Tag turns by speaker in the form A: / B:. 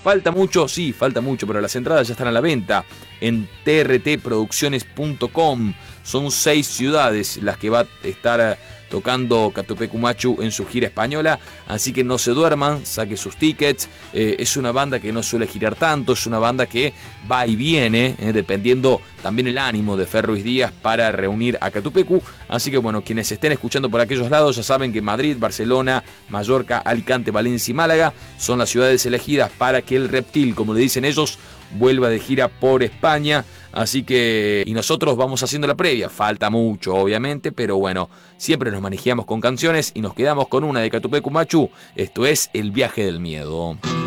A: Falta mucho, sí, falta mucho, pero las entradas ya están a la venta en trtproducciones.com. Son 6 ciudades las que va a estar tocando Catupecu Machu en su gira española, así que no se duerman, saque sus tickets. Es una banda que no suele girar tanto, es una banda que va y viene, dependiendo también el ánimo de Fer Ruiz Díaz para reunir a Catupecu. Así que bueno, quienes estén escuchando por aquellos lados ya saben que Madrid, Barcelona, Mallorca, Alicante, Valencia y Málaga son las ciudades elegidas para que el Reptil, como le dicen ellos, vuelva de gira por España. Así que, y nosotros vamos haciendo la previa, falta mucho obviamente, pero bueno, siempre nos manejamos con canciones y nos quedamos con una de Catupecu Machu. Esto es El Viaje del Miedo.